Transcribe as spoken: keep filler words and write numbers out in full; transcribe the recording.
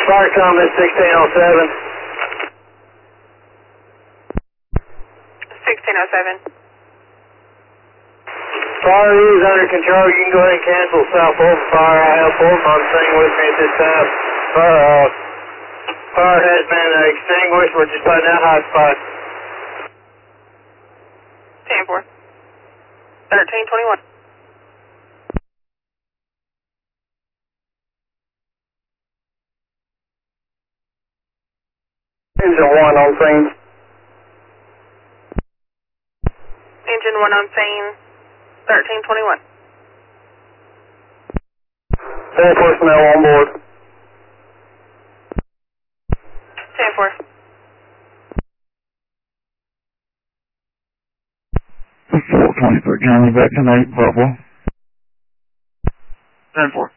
Fire comment sixteen oh seven. sixteen oh seven. Fire is under control. You can go ahead and cancel South Fulton Fire. I have Fulton on scene with me at this time. Fire, uh, fire has been uh, extinguished. We're just putting out hot spot. ten four. thirteen twenty-one. Engine one on scene. Engine one on scene. thirteen twenty-one. All personnel on board. ten four. four twenty-three County back to eight bubble. ten four.